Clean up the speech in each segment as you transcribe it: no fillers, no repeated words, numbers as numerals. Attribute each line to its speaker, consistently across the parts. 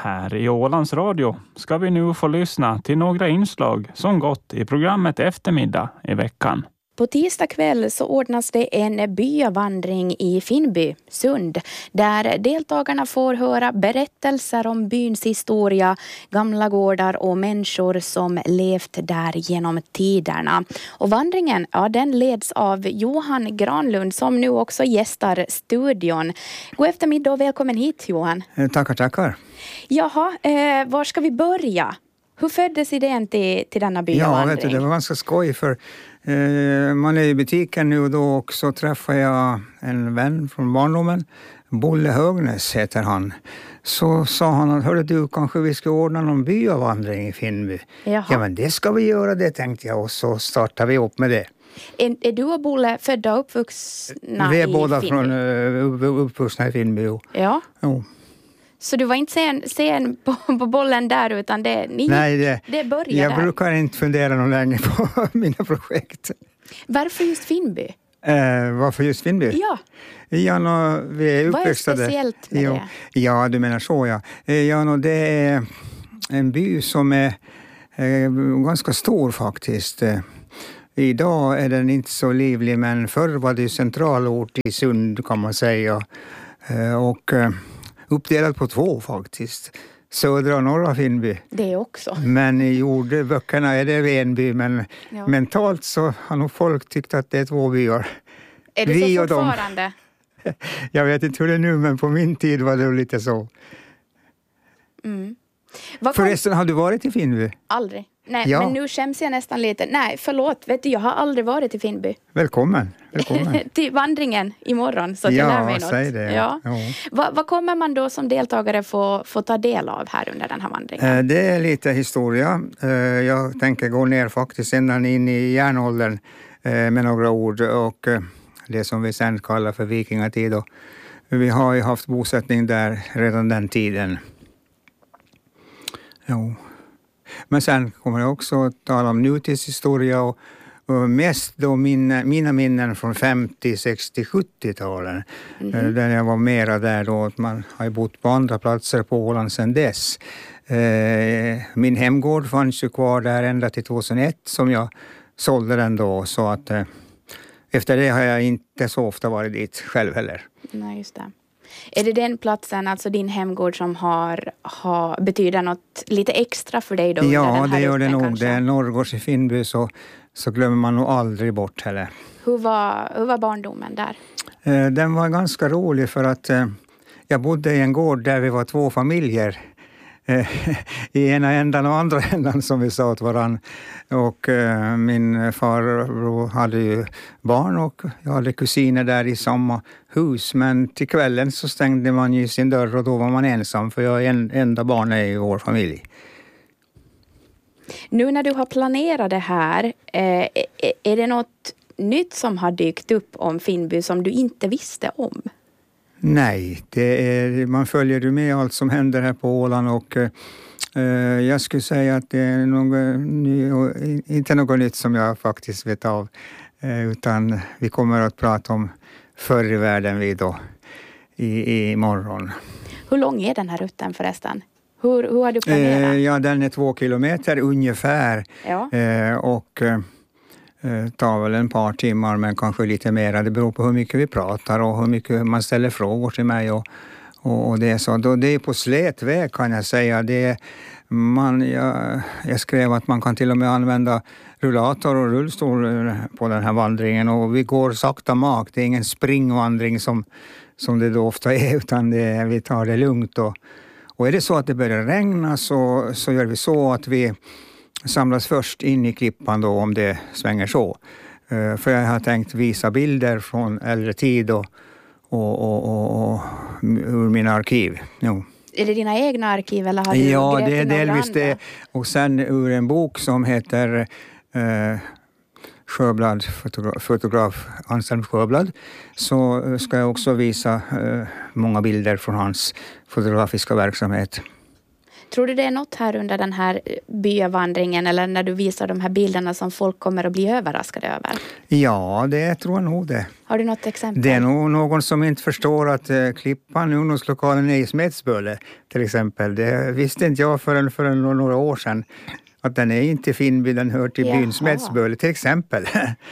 Speaker 1: Här i Ålands Radio ska vi nu få lyssna till några inslag som gått i programmet Eftermiddag i veckan.
Speaker 2: På tisdag kväll så ordnas det en byavandring i Finnby, Sund, där deltagarna får höra berättelser om byns historia, gamla gårdar och människor som levt där genom tiderna. Och vandringen, den leds av Johan Granlund som nu också gästar studion. God eftermiddag och välkommen hit, Johan.
Speaker 3: Tackar.
Speaker 2: Jaha, var ska vi börja? Hur föddes idén till denna byavandring?
Speaker 3: Ja, det var ganska skoj för man är i butiken nu och då och så träffade jag en vän från barndomen. Bolle Högnäs heter han. Så sa han att hörde du, kanske vi ska ordna någon byavandring i Finnby. Jaha. Ja, men det ska vi göra, det tänkte jag, och så startade vi upp med det.
Speaker 2: Är du och Bolle födda och uppvuxna
Speaker 3: vi är
Speaker 2: i
Speaker 3: båda
Speaker 2: Finnby?
Speaker 3: uppvuxna i Finnby.
Speaker 2: Ja.
Speaker 3: Jo.
Speaker 2: Så du var inte sen på bollen där utan det började
Speaker 3: jag
Speaker 2: där?
Speaker 3: Brukar inte fundera någon länge på mina projekt.
Speaker 2: Varför just Finnby?
Speaker 3: Varför just Finnby?
Speaker 2: Ja.
Speaker 3: Ja, vi är uppväxta.
Speaker 2: Vad är speciellt med det?
Speaker 3: Ja, du menar så, ja. Ja, det är en by som är ganska stor faktiskt. Idag är den inte så livlig, men förr var det centralort i Sund kan man säga. Och uppdelat på 2 faktiskt. Södra och norra Finnby.
Speaker 2: Det också.
Speaker 3: Men i jordböckerna är det en by, men mentalt så har nog folk tyckt att det är 2 byar.
Speaker 2: Är det
Speaker 3: vi
Speaker 2: så fortfarande?
Speaker 3: Jag vet inte hur det är nu, men på min tid var det lite så.
Speaker 2: Mm.
Speaker 3: Förresten, har du varit i Finnby?
Speaker 2: Aldrig. Nej, men nu skäms jag nästan lite. Nej, förlåt. Vet du, jag har aldrig varit i Finnby.
Speaker 3: Välkommen.
Speaker 2: Till vandringen imorgon, så att jag lär mig något.
Speaker 3: Säg det.
Speaker 2: Ja. Vad kommer man då som deltagare få ta del av här under den här vandringen?
Speaker 3: Det är lite historia. Jag tänker gå ner faktiskt ända in i järnåldern med några ord. Och det som vi sen kallar för vikingatid. Vi har ju haft bosättning där redan den tiden. Jo. Men sen kommer jag också att tala om nutidshistoria och mest då mina minnen från 50, 60, 70-talen. Där jag var mera där då. Man har ju bott på andra platser på Åland sedan dess. Min hemgård fanns ju kvar där ända till 2001 som jag sålde den då. Så att efter det har jag inte så ofta varit dit själv heller.
Speaker 2: Nej, just det. Är det den platsen, alltså din hemgård, som betyder något lite extra för dig då?
Speaker 3: Ja, det gör det nog. Kanske? Det är Norrgårds i Finnby så glömmer man nog aldrig bort heller.
Speaker 2: Hur var barndomen där?
Speaker 3: Den var ganska rolig för att jag bodde i en gård där vi var 2 familjer. I ena ändan och andra ändan som vi sa åt varann. Och min farbror hade ju barn och jag hade kusiner där i samma hus. Men till kvällen så stängde man ju sin dörr och då var man ensam, för jag är enda barnet i vår familj.
Speaker 2: Nu när du har planerat det här, är det något nytt som har dykt upp om Finnby som du inte visste om?
Speaker 3: Nej, man följer ju med allt som händer här på Åland och jag skulle säga att det är inte något nytt som jag faktiskt vet av, utan vi kommer att prata om förr i världen vi då i morgon.
Speaker 2: Hur lång är den här rutten förresten? Hur har du planerat?
Speaker 3: Ja, den är 2 kilometer ungefär och tar väl en par timmar, men kanske lite mer. Det beror på hur mycket vi pratar och hur mycket man ställer frågor till mig och det är så. Det är på slätväg kan jag säga. Jag skrev att man kan till och med använda rullator och rullstol på den här vandringen och vi går sakta mak. Det är ingen springvandring som det då ofta är, utan vi tar det lugnt och är det så att det börjar regna så gör vi så att vi samlas först in i klippan då, om det svänger så. För jag har tänkt visa bilder från äldre tid och ur mina arkiv. Jo.
Speaker 2: Är det dina egna arkiv eller har du
Speaker 3: Ja, det är delvis det. Och sen ur en bok som heter Sjöblad, fotograf Anselm Sjöblad, så ska jag också visa många bilder från hans fotografiska verksamhet.
Speaker 2: Tror du det är något här under den här byavandringen eller när du visar de här bilderna som folk kommer att bli överraskade över?
Speaker 3: Ja, det tror jag nog det.
Speaker 2: Har du något exempel?
Speaker 3: Det är nog någon som inte förstår att Klippan, ungdomslokalen är i Smedsböle till exempel. Det visste inte jag förrän några år sedan. Att den är inte Finnby, den hör till byn Smedsböle till exempel.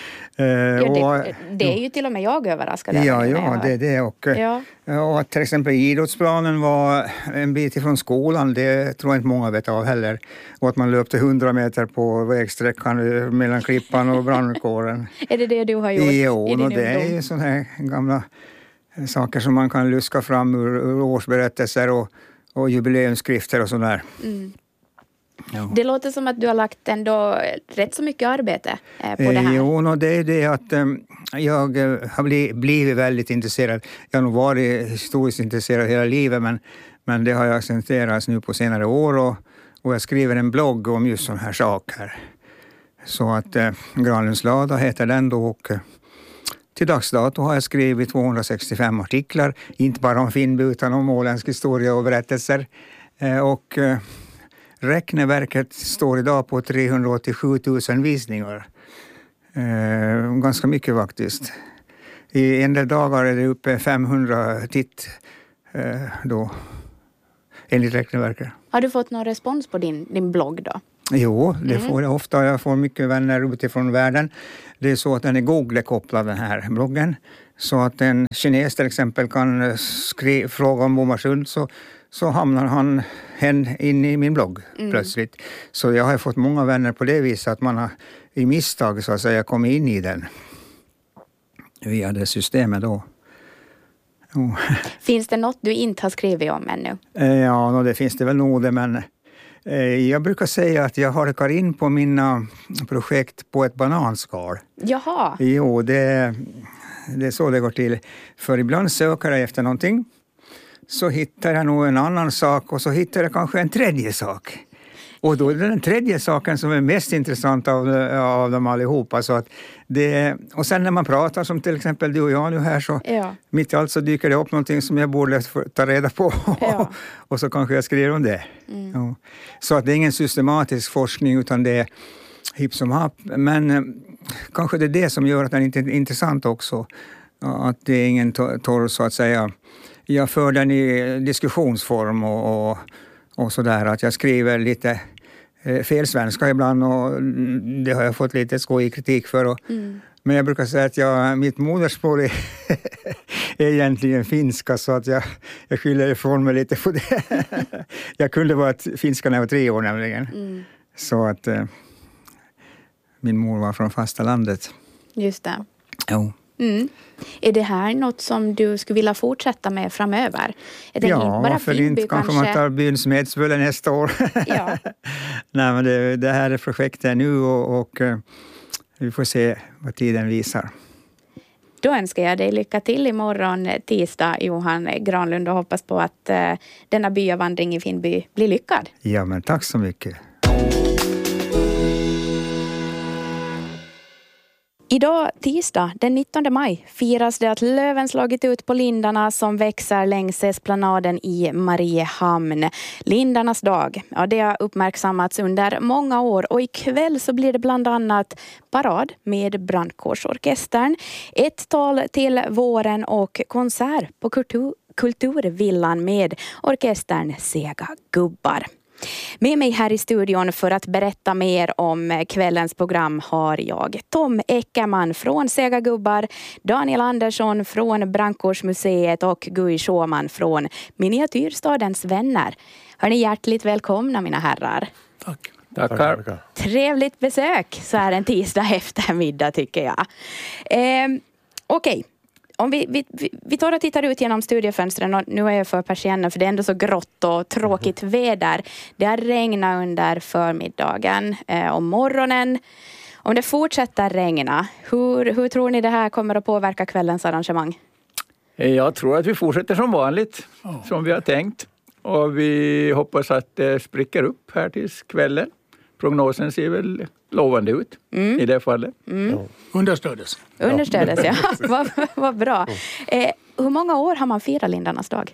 Speaker 2: Det är ju till och med jag överraskad över.
Speaker 3: Ja, det är det. Och att till exempel idrottsplanen var en bit ifrån skolan, det tror jag inte många vet av heller. Och att man löpte 100 meter på vägsträckan mellan Klippan och brandkåren.
Speaker 2: Är det du har gjort i din ungdom?
Speaker 3: Det är ju sådana här gamla saker som man kan luska fram ur årsberättelser och jubileumsskrifter och sådär.
Speaker 2: Mm. Ja. Det låter som att du har lagt ändå rätt så mycket arbete på det här.
Speaker 3: Det är det att jag har blivit väldigt intresserad. Jag har nog varit historiskt intresserad hela livet, men det har jag accentuerats nu på senare år och jag skriver en blogg om just sådana här saker. Så att Granlunds lada heter den då och till dags dato har jag skrivit 265 artiklar, inte bara om Finnby utan om åländsk historia och berättelser. Och räkneverket står idag på 387 000 visningar. Ganska mycket faktiskt. I en del dagar är det uppe 500 titt då, enligt räkneverket.
Speaker 2: Har du fått någon respons på din blogg då?
Speaker 3: Jo, det får jag ofta. Jag får mycket vänner utifrån världen. Det är så att den är Google-kopplad, den här bloggen. Så att en kines till exempel kan fråga om Bomarsund så hamnar hen in i min blogg plötsligt. Så jag har fått många vänner på det viset att man har i misstag så att säga kommit in i den via det systemet då.
Speaker 2: Finns det något du inte har skrivit om ännu?
Speaker 3: Ja, det finns det väl nog det, men jag brukar säga att jag harkar in på mina projekt på ett bananskal.
Speaker 2: Jaha.
Speaker 3: Jo, det är så det går till. För ibland söker jag efter någonting. Så hittar jag nog en annan sak och så hittar jag kanske en tredje sak. Och då är det den tredje saken som är mest intressant av dem allihopa. Så att och sen när man pratar som till exempel du och jag nu här så mitt i allt så dyker det upp någonting som jag borde ta reda på. Ja. Och så kanske jag skriver om det. Ja. Så att det är ingen systematisk forskning utan det är hipp som happ. Men kanske det är det som gör att den inte är intressant också. Att det är ingen torr så att säga. Jag för den i diskussionsform och sådär. Att jag skriver lite felsvenska ibland och det har jag fått lite skoj kritik för. Men jag brukar säga att mitt modersmål är egentligen finska så att jag skyller ifrån mig lite på det. Jag kunde vara finska när jag var 3 år nämligen. Så att min mor var från fasta landet.
Speaker 2: Just det.
Speaker 3: Jo.
Speaker 2: Är det här något som du skulle vilja fortsätta med framöver?
Speaker 3: Varför inte? Kanske man tar byn Smedsböle nästa år. Ja. Nej, men det här är projektet nu och vi får se vad tiden visar.
Speaker 2: Då önskar jag dig lycka till imorgon tisdag, Johan Granlund, och hoppas på att denna byavandring i Finnby blir lyckad.
Speaker 3: Ja, men tack så mycket.
Speaker 2: Idag, tisdag, den 19 maj, firas det att löven slagit ut på lindarna som växer längs esplanaden i Mariehamn. Lindarnas dag, det har uppmärksammats under många år och ikväll så blir det bland annat parad med brandkårsorkestern, ett tal till våren och konsert på Kulturvillan med orkestern Sega Gubbar. Med mig här i studion för att berätta mer om kvällens program har jag Tom Eckerman från Sega Gubbar, Daniel Andersson från Brandkårsmuseet och Guy Schåman från Miniatyrstadens vänner. Hör ni hjärtligt välkomna, mina herrar.
Speaker 4: Tack.
Speaker 1: Tackar.
Speaker 2: Trevligt besök så här en tisdag eftermiddag tycker jag. Okej. Om vi tar och tittar ut genom studiefönstren, och nu är jag för persiennen för det är ändå så grått och tråkigt väder. Det har regnat under förmiddagen och morgonen. Om det fortsätter regna, hur tror ni det här kommer att påverka kvällens arrangemang?
Speaker 4: Jag tror att vi fortsätter som vanligt, som vi har tänkt. Och vi hoppas att det spricker upp här tills kvällen. Prognosen ser väl lovande ut i det fallet.
Speaker 5: Understödes,
Speaker 2: ja. Vad bra. Hur många år har man firat lindarnas dag?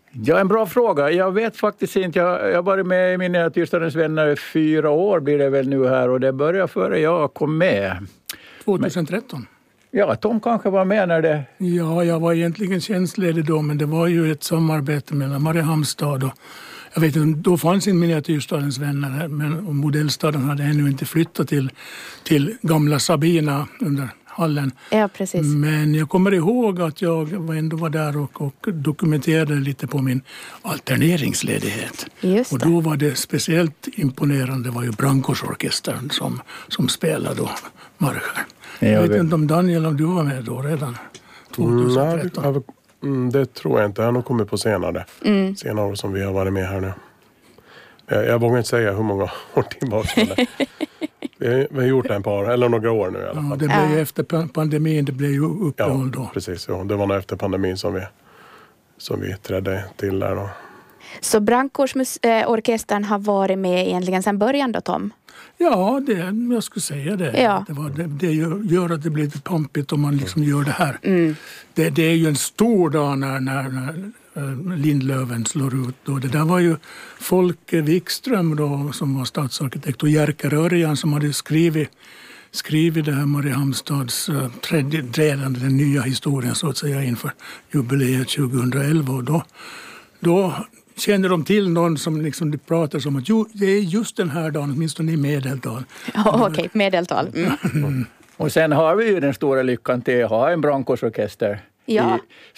Speaker 4: Ja, en bra fråga. Jag vet faktiskt inte. Jag har varit med i Miniatyrstadens vänner 4 år blir det väl nu här. Och det började före jag kom med.
Speaker 5: 2013.
Speaker 4: Ja, Tom kanske var med när det...
Speaker 5: Ja, jag var egentligen tjänstledig då, men det var ju ett samarbete mellan Mariehamnstad och jag vet inte, då fanns inte Miniatyrstadens vänner, men modellstaden hade ännu inte flyttat till gamla Sabina under hallen.
Speaker 2: Ja, precis.
Speaker 5: Men jag kommer ihåg att jag ändå var där och dokumenterade lite på min alterneringsledighet.
Speaker 2: Just
Speaker 5: och då var det speciellt imponerande var ju brandkårsorkestern som spelade då marscher. Jag vet inte om Daniel, om du var med då redan 2013.
Speaker 6: Det tror jag inte. Jag har nog kommit på senare år som vi har varit med här nu. Jag vågar inte säga hur många år tillbaka. Vi har gjort det en par, eller några år nu i alla fall.
Speaker 5: Ja, det blev ju efter pandemin, det blev ju uppehåll då.
Speaker 6: Ja, precis. Ja. Det var nog efter pandemin som vi trädde till där då.
Speaker 2: Så brandkårsorkestern har varit med egentligen sedan början då, Tom?
Speaker 5: Ja, jag skulle säga det.
Speaker 2: Ja.
Speaker 5: Det gör att det blir lite pampigt om man liksom gör det här. Det är ju en stor dag när Lindlöven slår ut. Då. Det där var ju Folke Wikström då, som var stadsarkitekt och Jerker Örjan som hade skrivit det här Mariehamnstads trädande, den nya historien så att säga inför jubileet 2011. Och då känner de till någon som liksom pratar som att det är just den här dagen, åtminstone i medeltal.
Speaker 2: Ja, okej, medeltal.
Speaker 4: Och sen har vi ju den stora lyckan till att ha en brandkårsorkester